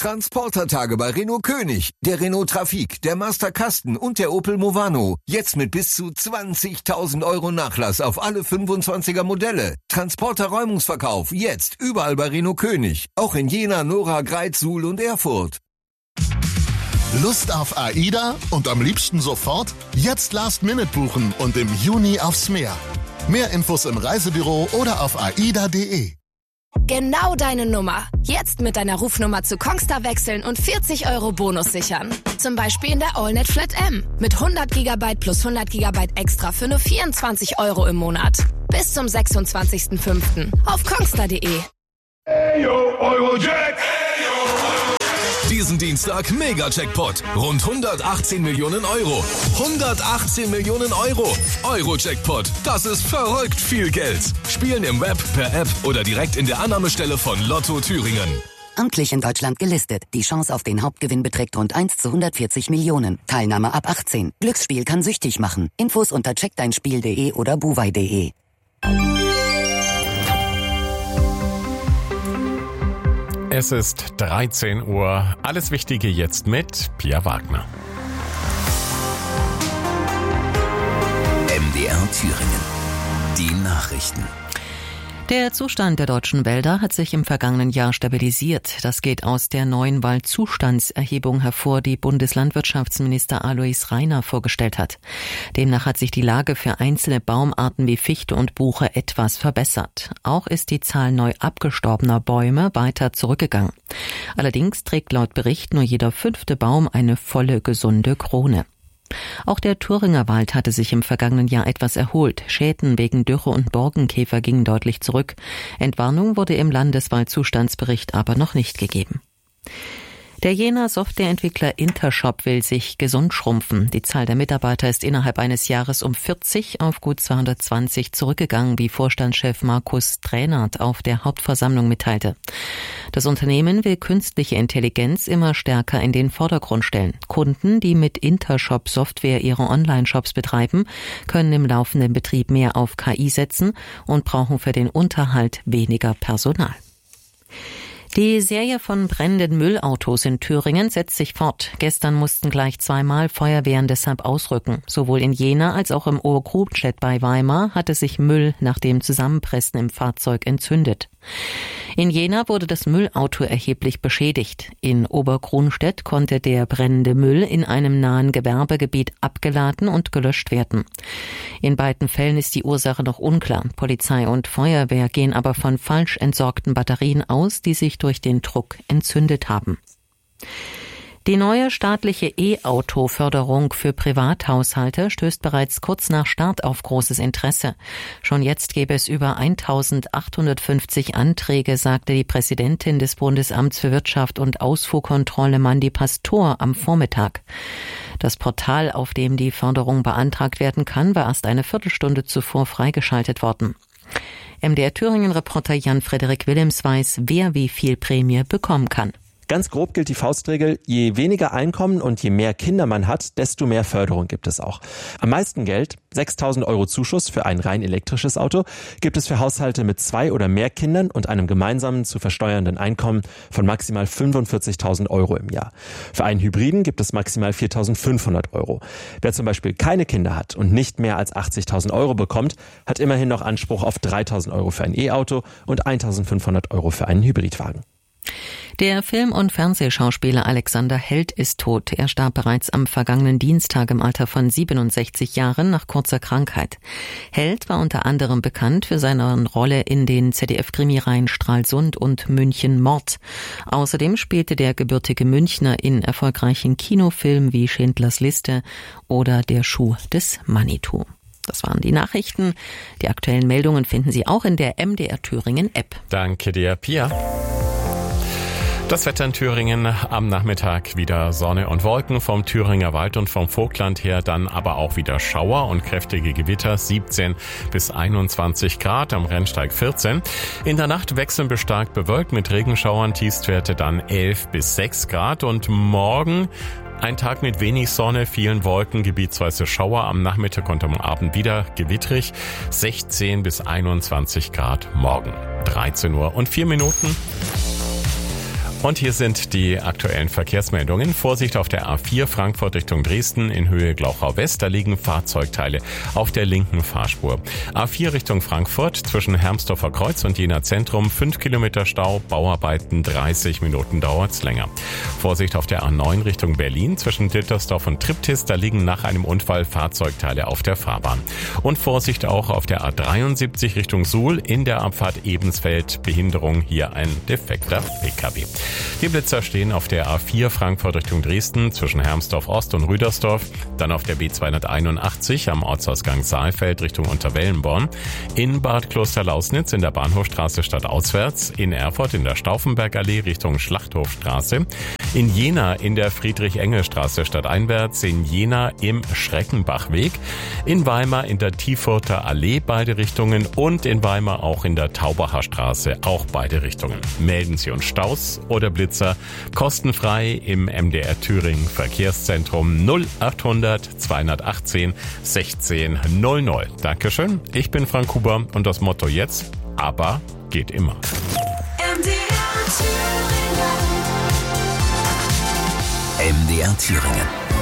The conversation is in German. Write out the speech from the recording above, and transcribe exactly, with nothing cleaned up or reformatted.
Transportertage bei Renault König, der Renault Trafic, der Master Kasten und der Opel Movano. Jetzt mit bis zu zwanzigtausend Euro Nachlass auf alle fünfundzwanziger Modelle. Transporter-Räumungsverkauf jetzt überall bei Renault König. Auch in Jena, Nora, Greiz, Suhl und Erfurt. Lust auf AIDA und am liebsten sofort? Jetzt Last Minute buchen und im Juni aufs Meer. Mehr Infos im Reisebüro oder auf aida punkt de. Genau deine Nummer. Jetzt mit deiner Rufnummer zu Kongstar wechseln und vierzig Euro Bonus sichern. Zum Beispiel in der AllNet Flat M. Mit hundert Gigabyte plus hundert Gigabyte extra für nur vierundzwanzig Euro im Monat. Bis zum sechsundzwanzigsten fünften auf kongstar punkt de. Hey yo, Eurojack! Diesen Dienstag Mega-Jackpot. Rund hundertachtzehn Millionen Euro. hundertachtzehn Millionen Euro. Euro-Jackpot. Das ist verrückt viel Geld. Spielen im Web, per App oder direkt in der Annahmestelle von Lotto Thüringen. Amtlich in Deutschland gelistet. Die Chance auf den Hauptgewinn beträgt rund eins zu hundertvierzig Millionen. Teilnahme ab achtzehn. Glücksspiel kann süchtig machen. Infos unter check dein spiel punkt de oder buwei punkt de. Es ist dreizehn Uhr. Alles Wichtige jetzt mit Pia Wagner. M D R Thüringen. Die Nachrichten. Der Zustand der deutschen Wälder hat sich im vergangenen Jahr stabilisiert. Das geht aus der neuen Waldzustandserhebung hervor, die Bundeslandwirtschaftsminister Alois Rainer vorgestellt hat. Demnach hat sich die Lage für einzelne Baumarten wie Fichte und Buche etwas verbessert. Auch ist die Zahl neu abgestorbener Bäume weiter zurückgegangen. Allerdings trägt laut Bericht nur jeder fünfte Baum eine volle, gesunde Krone. Auch der Thüringer Wald hatte sich im vergangenen Jahr etwas erholt. Schäden wegen Dürre und Borkenkäfer gingen deutlich zurück. Entwarnung wurde im Landeswaldzustandsbericht aber noch nicht gegeben. Der Jenaer Softwareentwickler Intershop will sich gesund schrumpfen. Die Zahl der Mitarbeiter ist innerhalb eines Jahres um vierzig auf gut zweihundertzwanzig zurückgegangen, wie Vorstandschef Markus Trainert auf der Hauptversammlung mitteilte. Das Unternehmen will künstliche Intelligenz immer stärker in den Vordergrund stellen. Kunden, die mit Intershop Software ihre Online-Shops betreiben, können im laufenden Betrieb mehr auf K I setzen und brauchen für den Unterhalt weniger Personal. Die Serie von brennenden Müllautos in Thüringen setzt sich fort. Gestern mussten gleich zweimal Feuerwehren deshalb ausrücken. Sowohl in Jena als auch im Obergrubstedt bei Weimar hatte sich Müll nach dem Zusammenpressen im Fahrzeug entzündet. In Jena wurde das Müllauto erheblich beschädigt. In Obergrunstedt konnte der brennende Müll in einem nahen Gewerbegebiet abgeladen und gelöscht werden. In beiden Fällen ist die Ursache noch unklar. Polizei und Feuerwehr gehen aber von falsch entsorgten Batterien aus, die sich durch den Druck entzündet haben. Die neue staatliche E-Auto-Förderung für Privathaushalte stößt bereits kurz nach Start auf großes Interesse. Schon jetzt gäbe es über eintausendachthundertfünfzig Anträge, sagte die Präsidentin des Bundesamts für Wirtschaft und Ausfuhrkontrolle Mandy Pastor am Vormittag. Das Portal, auf dem die Förderung beantragt werden kann, war erst eine Viertelstunde zuvor freigeschaltet worden. M D R Thüringen-Reporter Jan-Frederik Willems weiß, wer wie viel Prämie bekommen kann. Ganz grob gilt die Faustregel, je weniger Einkommen und je mehr Kinder man hat, desto mehr Förderung gibt es auch. Am meisten Geld, sechstausend Euro Zuschuss für ein rein elektrisches Auto, gibt es für Haushalte mit zwei oder mehr Kindern und einem gemeinsamen zu versteuernden Einkommen von maximal fünfundvierzigtausend Euro im Jahr. Für einen Hybriden gibt es maximal viertausendfünfhundert Euro. Wer zum Beispiel keine Kinder hat und nicht mehr als achtzigtausend Euro bekommt, hat immerhin noch Anspruch auf dreitausend Euro für ein E-Auto und eintausendfünfhundert Euro für einen Hybridwagen. Der Film- und Fernsehschauspieler Alexander Held ist tot. Er starb bereits am vergangenen Dienstag im Alter von siebenundsechzig Jahren nach kurzer Krankheit. Held war unter anderem bekannt für seine Rolle in den Z D F-Krimireihen Stralsund und München Mord. Außerdem spielte der gebürtige Münchner in erfolgreichen Kinofilmen wie Schindlers Liste oder Der Schuh des Manitou. Das waren die Nachrichten. Die aktuellen Meldungen finden Sie auch in der M D R Thüringen App. Danke dir, Pia. Das Wetter in Thüringen am Nachmittag wieder Sonne und Wolken vom Thüringer Wald und vom Vogtland her, dann aber auch wieder Schauer und kräftige Gewitter, siebzehn bis einundzwanzig Grad, am Rennsteig vierzehn. In der Nacht wechseln bestarkt bewölkt mit Regenschauern, Tiefstwerte dann elf bis sechs Grad und morgen ein Tag mit wenig Sonne, vielen Wolken, gebietsweise Schauer, am Nachmittag und am Abend wieder gewittrig, sechzehn bis einundzwanzig Grad morgen. dreizehn Uhr und vier Minuten. Und hier sind die aktuellen Verkehrsmeldungen. Vorsicht auf der A vier Frankfurt Richtung Dresden in Höhe Glauchau West. Da liegen Fahrzeugteile auf der linken Fahrspur. A vier Richtung Frankfurt zwischen Hermsdorfer Kreuz und Jena Zentrum. fünf Kilometer Stau, Bauarbeiten, dreißig Minuten dauert's länger. Vorsicht auf der A neun Richtung Berlin zwischen Dittersdorf und Triptis. Da liegen nach einem Unfall Fahrzeugteile auf der Fahrbahn. Und Vorsicht auch auf der A dreiundsiebzig Richtung Suhl in der Abfahrt Ebensfeld. Behinderung, hier ein defekter P K W. Die Blitzer stehen auf der A vier Frankfurt Richtung Dresden zwischen Hermsdorf Ost und Rüdersdorf, dann auf der B zweihunderteinundachtzig am Ortsausgang Saalfeld Richtung Unterwellenborn, in Bad Klosterlausnitz in der Bahnhofstraße stadtauswärts, in Erfurt in der Stauffenbergallee Richtung Schlachthofstraße, in Jena in der Friedrich-Engel-Straße stadteinwärts, in Jena im Schreckenbachweg, in Weimar in der Tiefurter Allee beide Richtungen und in Weimar auch in der Taubacher Straße auch beide Richtungen. Melden Sie uns Staus oder Blitzer kostenfrei im M D R Thüringen Verkehrszentrum null achthundert zweihundertachtzehn sechzehn null null. Dankeschön, ich bin Frank Huber und das Motto jetzt, aber geht immer. M D R Thüringen. M D R Thüringen.